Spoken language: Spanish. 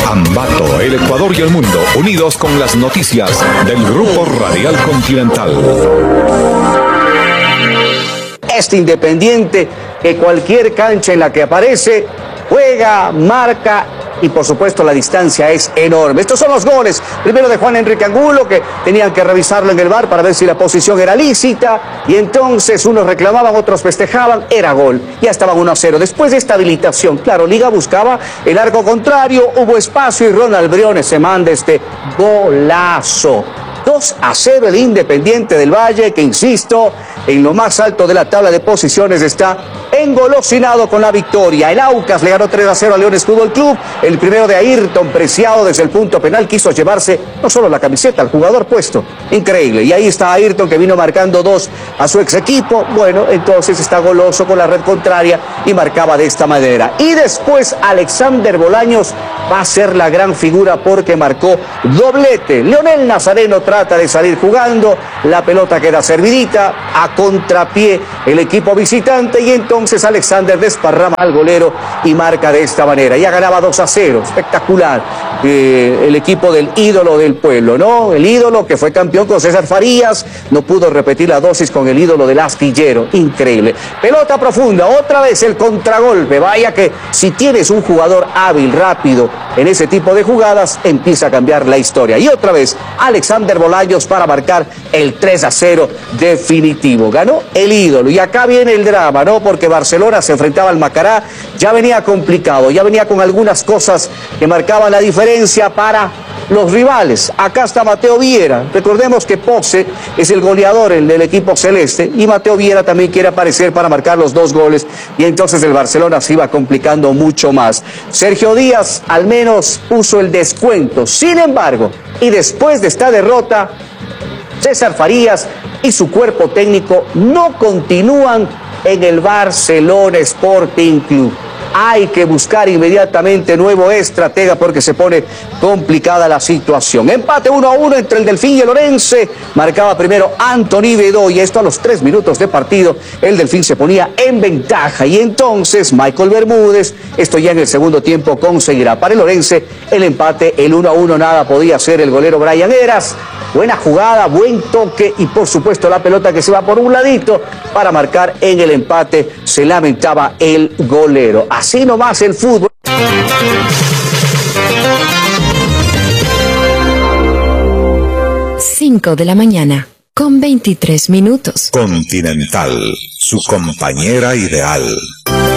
Ambato, el Ecuador y el mundo, unidos con las noticias del Grupo Radial Continental. Este Independiente, que cualquier cancha en la que aparece, juega, marca y por supuesto la distancia es enorme. Estos son los goles. Primero de Juan Enrique Angulo, que tenían que revisarlo en el VAR para ver si la posición era lícita. Y entonces unos reclamaban, otros festejaban. Era gol. Ya estaban 1-0. Después de esta habilitación, claro, Liga buscaba el arco contrario. Hubo espacio y Ronald Briones se manda este golazo. 2-0 el Independiente del Valle, que insisto, en lo más alto de la tabla de posiciones está engolosinado con la victoria. El Aucas le ganó 3-0 a Leones Fútbol Club. El primero de Ayrton, Preciado desde el punto penal, quiso llevarse no solo la camiseta, al jugador puesto. Increíble. Y ahí está Ayrton, que vino marcando 2 a su ex equipo. Bueno, entonces está goloso con la red contraria y marcaba de esta manera. Y después Alexander Bolaños va a ser la gran figura porque marcó doblete. Leonel Nazareno trata de salir jugando, la pelota queda servidita, a contrapié el equipo visitante y entonces Alexander desparrama al golero y marca de esta manera. Ya ganaba 2-0, espectacular. El equipo del ídolo del pueblo, ¿no? El ídolo que fue campeón con César Farías, no pudo repetir la dosis con el ídolo del astillero. Increíble. Pelota profunda, otra vez el contragolpe. Vaya que si tienes un jugador hábil, rápido en ese tipo de jugadas, empieza a cambiar la historia. Y otra vez Alexander Bolaños para marcar el 3-0 definitivo. Ganó el ídolo. Y acá viene el drama, ¿no? Porque Barcelona se enfrentaba al Macará, ya venía complicado, ya venía con algunas cosas que marcaban la diferencia para los rivales. Acá está Mateo Viera. Recordemos que Posse es el goleador del equipo celeste y Mateo Viera también quiere aparecer para marcar los 2 goles y entonces el Barcelona se iba complicando mucho más. Sergio Díaz al menos puso el descuento. Sin embargo, y después de esta derrota, César Farías y su cuerpo técnico no continúan en el Barcelona Sporting Club. Hay que buscar inmediatamente nuevo estratega porque se pone complicada la situación. Empate 1-1 entre el Delfín y el Orense. Marcaba primero Anthony Bedó y esto a los 3 minutos de partido. El Delfín se ponía en ventaja y entonces Michael Bermúdez, esto ya en el segundo tiempo, conseguirá para el Orense el empate, el 1-1. Nada podía hacer el golero Brian Heras. Buena jugada, buen toque y por supuesto la pelota que se va por un ladito para marcar en el empate. Se lamentaba el golero. Así nomás el fútbol. 5 de la mañana, con 23 minutos. Continental, su compañera ideal.